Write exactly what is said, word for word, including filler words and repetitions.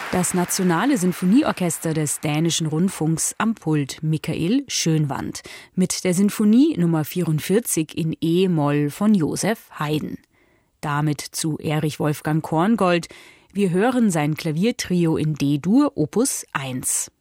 Das Nationale Sinfonieorchester des Dänischen Rundfunks am Pult Michael Schönwandt mit der Sinfonie Nummer vierundvierzig in E-Moll von Joseph Haydn. Damit zu Erich Wolfgang Korngold. Wir hören sein Klaviertrio in D-Dur Opus eins.